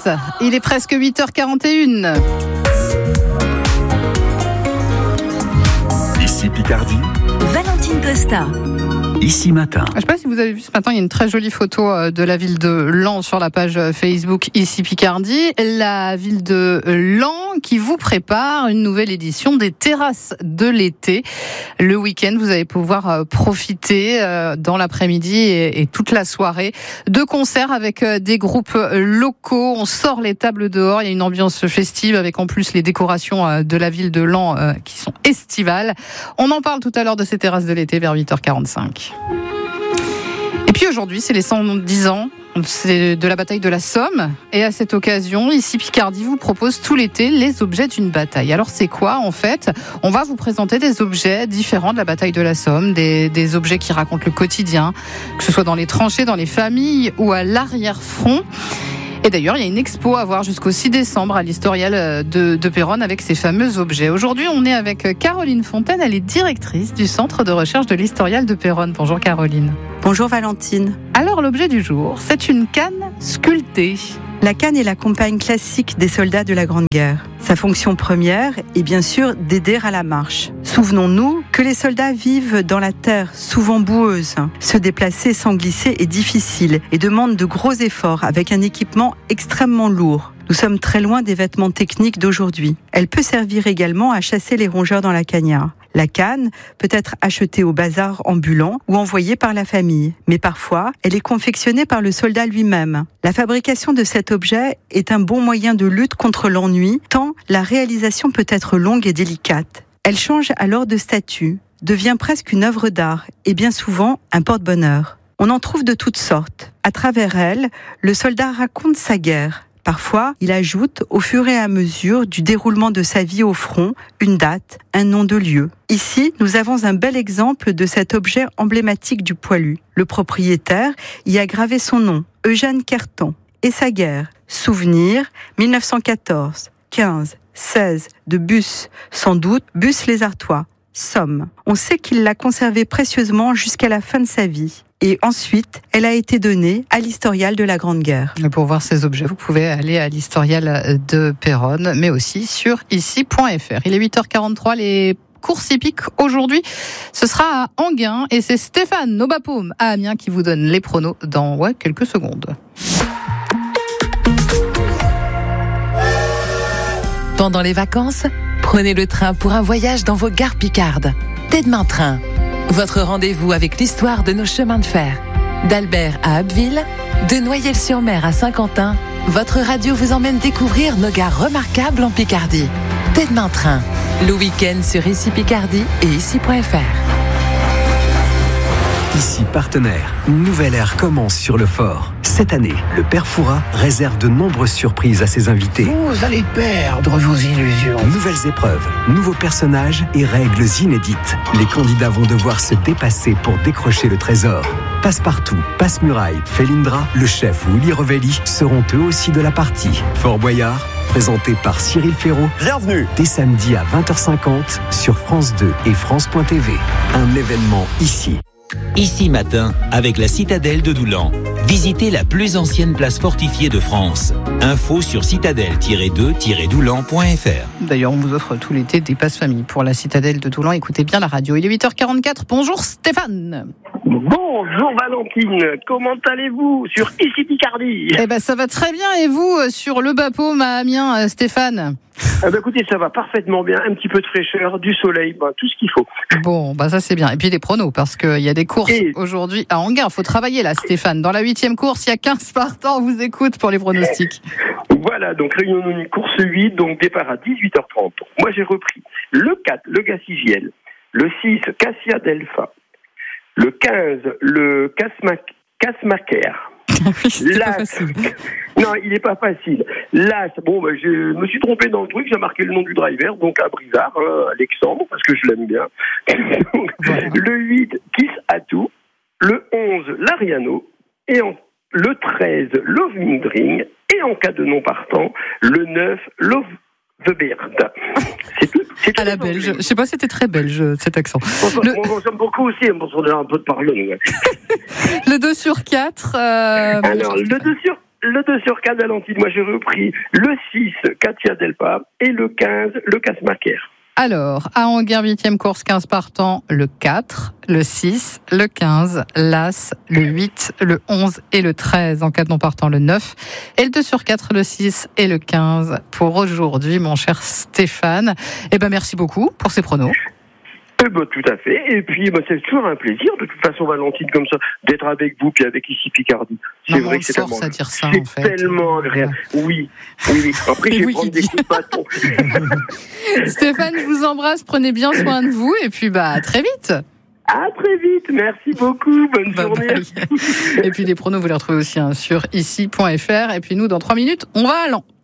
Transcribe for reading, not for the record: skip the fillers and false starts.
Il est presque 8h41. Ici Picardie, Valentine Costa. Ici Matin. Je ne sais pas si vous avez vu ce matin, il y a une très jolie photo de la ville de Laon sur la page Facebook Ici Picardie. La ville de Laon qui vous prépare une nouvelle édition des terrasses de l'été. Le week-end, vous allez pouvoir profiter dans l'après-midi et toute la soirée de concerts avec des groupes locaux. On sort les tables dehors, il y a une ambiance festive avec en plus les décorations de la ville de Laon qui sont estivales. On en parle tout à l'heure de ces terrasses de l'été vers 8h45. Et puis aujourd'hui, c'est les 110 ans de la bataille de la Somme. Et à cette occasion, Ici Picardie vous propose tout l'été les objets d'une bataille. Alors c'est quoi en fait ? On va vous présenter des objets différents de la bataille de la Somme, des objets qui racontent le quotidien, que ce soit dans les tranchées, dans les familles ou à l'arrière-front. Et d'ailleurs, il y a une expo à voir jusqu'au 6 décembre à l'Historial de Péronne avec ces fameux objets. Aujourd'hui, on est avec Caroline Fontaine, elle est directrice du Centre de recherche de l'Historial de Péronne. Bonjour Caroline. Bonjour Valentine. Alors l'objet du jour, c'est une canne sculptée. La canne est la compagne classique des soldats de la Grande Guerre. Sa fonction première est bien sûr d'aider à la marche. Souvenons-nous que les soldats vivent dans la terre, souvent boueuse. Se déplacer sans glisser est difficile et demande de gros efforts avec un équipement extrêmement lourd. Nous sommes très loin des vêtements techniques d'aujourd'hui. Elle peut servir également à chasser les rongeurs dans la cagnard. La canne peut être achetée au bazar ambulant ou envoyée par la famille. Mais parfois, elle est confectionnée par le soldat lui-même. La fabrication de cet objet est un bon moyen de lutte contre l'ennui, tant la réalisation peut être longue et délicate. Elle change alors de statut, devient presque une œuvre d'art et bien souvent un porte-bonheur. On en trouve de toutes sortes. À travers elle, le soldat raconte sa guerre. Parfois, il ajoute, au fur et à mesure du déroulement de sa vie au front, une date, un nom de lieu. Ici, nous avons un bel exemple de cet objet emblématique du poilu. Le propriétaire y a gravé son nom, Eugène Querton, et sa guerre, souvenir, 1914, 15, 16, de Bus, sans doute Bus les Artois, Somme. On sait qu'il l'a conservée précieusement jusqu'à la fin de sa vie. Et ensuite, elle a été donnée à l'Historial de la Grande Guerre. Pour voir ces objets, vous pouvez aller à l'Historial de Péronne, mais aussi sur ici.fr. Il est 8h43, les courses hippiques aujourd'hui, ce sera à Enghien et c'est Stéphane Nobapaume à Amiens qui vous donne les pronos dans quelques secondes. Pendant les vacances, prenez le train pour un voyage dans vos gares picardes. Dès demain train. Votre rendez-vous avec l'histoire de nos chemins de fer. D'Albert à Abbeville, de Noyelles-sur-Mer à Saint-Quentin, votre radio vous emmène découvrir nos gares remarquables en Picardie. Dès demain train. Le week-end sur Ici Picardie et ici.fr. Ici partenaire, une nouvelle ère commence sur le fort. Cette année, le Père Fouras réserve de nombreuses surprises à ses invités. Vous allez perdre vos illusions. Nouvelles épreuves, nouveaux personnages et règles inédites. Les candidats vont devoir se dépasser pour décrocher le trésor. Passe-partout, Passe-Muraille, Felindra, le chef Willy Revelli seront eux aussi de la partie. Fort Boyard, présenté par Cyril Ferraud. Bienvenue. Dès samedi à 20h50 sur France 2 et France.tv. Un événement ici. Ici Matin, avec la citadelle de Doulan. Visitez la plus ancienne place fortifiée de France. Info sur citadelle-2-doulan.fr. D'ailleurs, on vous offre tout l'été des passes famille pour la citadelle de Doulan. Écoutez bien la radio. Il est 8h44. Bonjour Stéphane. Bonjour Valentine, comment allez-vous sur Ici Picardie ? Eh ben ça va très bien et vous sur le Bapaume à Amiens, Stéphane ? Écoutez, ça va parfaitement bien, un petit peu de fraîcheur, du soleil, tout ce qu'il faut. Bon, ça c'est bien. Et puis les pronos, parce qu'il y a des courses aujourd'hui à Enghien. Il faut travailler là, Stéphane. Dans la 8e course, il y a 15 partants. On vous écoute pour les pronostics. Voilà, donc réunion une course 8, donc départ à 18h30. Moi j'ai repris le 4, le Gassigiel, le 6, Cassia Delpha, le 15, le Casmaker. L'As. Non, il n'est pas facile. L'As, je me suis trompé dans le truc, j'ai marqué le nom du driver, donc à Brizard, Alexandre, parce que je l'aime bien. Voilà. Le 8, Kiss Atou, le 11, l'Ariano, et le 13, Love Mindring, et en cas de non partant, le 9, Love the Bird. C'est tout. À la belge. Je sais pas si c'était très belge, cet accent. On j'aime beaucoup aussi, on a un peu de parler. Ouais. Le 2 sur 4. Alors, le 2 sur le 2 sur 4 Valentine, moi j'ai repris le 6, Katia Delpa, et le 15, le Casmaker. Alors, à Anguin, 8e course, 15 partants, le 4, le 6, le 15, l'As, le 8, le 11 et le 13. En cas de non partant, le 9. Et le 2 sur 4, le 6 et le 15 pour aujourd'hui, mon cher Stéphane. Eh ben, merci beaucoup pour ces pronos. Tout à fait. Et puis, c'est toujours un plaisir, de toute façon, Valentine, comme ça, d'être avec vous, puis avec ici Picardie. C'est vrai que c'est tellement à dire ça, c'est en fait. tellement agréable. Oui. Après, je vais prendre des coups de bâton. Stéphane, je vous embrasse. Prenez bien soin de vous. Et puis, à très vite. À très vite. Merci beaucoup. Bonne journée. Bye. Et puis, les pronos, vous les retrouvez aussi sur ici.fr. Et puis, nous, dans 3 minutes, on va à Lens.